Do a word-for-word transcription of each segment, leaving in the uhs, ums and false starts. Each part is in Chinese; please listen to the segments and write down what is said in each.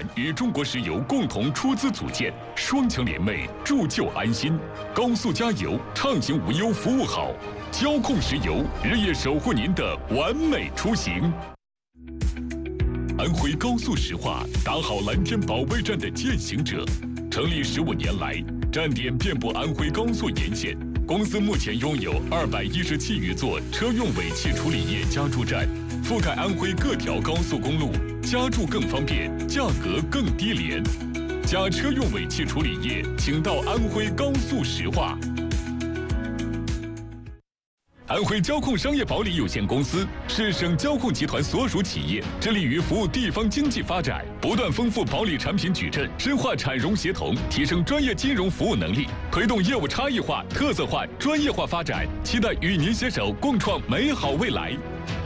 与中国石油共同出资组建，双强联袂，铸就安心。高速加油，畅行无忧，服务好。交控石油日夜守护您的完美出行。安徽高速石化打好蓝天保卫战的践行者，成立十五年来，站点遍布安徽高速沿线。公司目前拥有二百一十七余座车用尾气处理液加注站，覆盖安徽各条高速公路，加注更方便，价格更低廉。加车用尾气处理液，请到安徽高速石化。安徽交控商业保理有限公司是省交控集团所属企业，致力于服务地方经济发展，不断丰富保理产品矩阵，深化产融协同，提升专业金融服务能力，推动业务差异化、特色化、专业化发展，期待与您携手共创美好未来。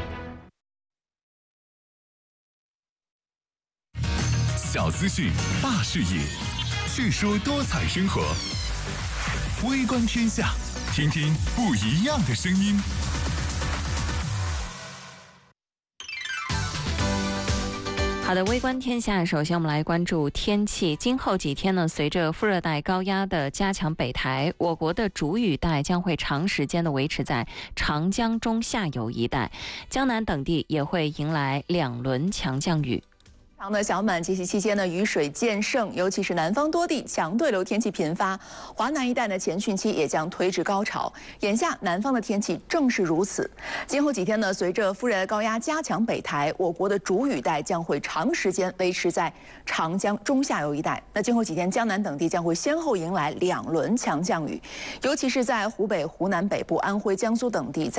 小资讯，大视野，叙说多彩生活，微观天下。听听不一样的声音。 好的，微观天下，首先我们来关注天气。今后几天呢，随着副热带高压的加强北台，我国的主雨带将会长时间的维持在长江中下游一带，江南等地也会迎来两轮强降雨。 长的小满节气期间呢，雨水渐盛，尤其是南方多地强对流天气频发，华南一带呢前汛期也将推至高潮。眼下南方的天气正是如此。今后几天呢，随着副热带高压加强北台，我国的主雨带将会长时间维持在长江中下游一带。那今后几天，江南等地将会先后迎来两轮强降雨，尤其是在湖北、湖南北部、安徽、江苏等地。